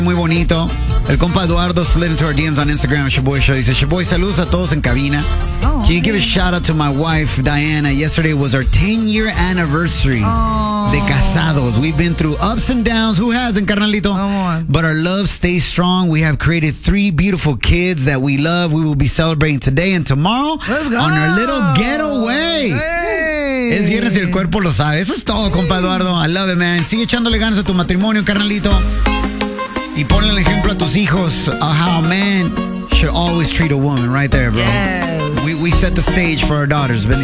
Muy bonito. El compa Eduardo slid into our DMs on Instagram at Shaboy Show. Dice, Shaboy, saludos a todos en cabina. Can you give a shout out to my wife, Diana? Yesterday was our 10-year anniversary de casados. We've been through ups and downs. Who hasn't, carnalito? But our love stays strong. We have created 3 beautiful kids that we love. We will be celebrating today and tomorrow on our little getaway. Hey. Es viernes y el cuerpo lo sabe. Eso es todo, compa Eduardo. I love it, man. Sigue echándole ganas a tu matrimonio, carnalito. Y ponle el ejemplo a tus hijos of how a man should always treat a woman right there, bro. Yes. We set the stage for our daughters.